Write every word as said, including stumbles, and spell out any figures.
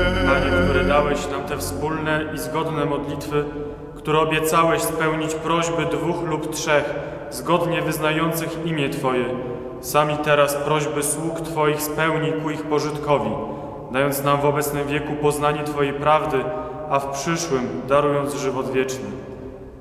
Panie, który dałeś nam te wspólne i zgodne modlitwy, które obiecałeś spełnić prośby dwóch lub trzech, zgodnie wyznających imię Twoje, sami teraz prośby sług Twoich spełnij ku ich pożytkowi, dając nam w obecnym wieku poznanie Twojej prawdy, a w przyszłym darując żywot wieczny.